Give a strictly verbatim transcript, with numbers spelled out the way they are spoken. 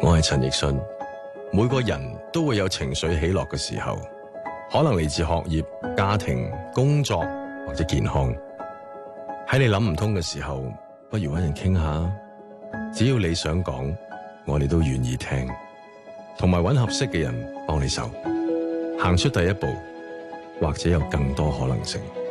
我係陳奕迅。每個人都會有情緒起落嘅時候，可能嚟自學業、家庭、工作或者健康。喺你諗唔通嘅時候，不如搵人傾下。只要你想講，我哋都願意聽，同埋搵合適嘅人幫你手，行出第一步，或者有更多可能性。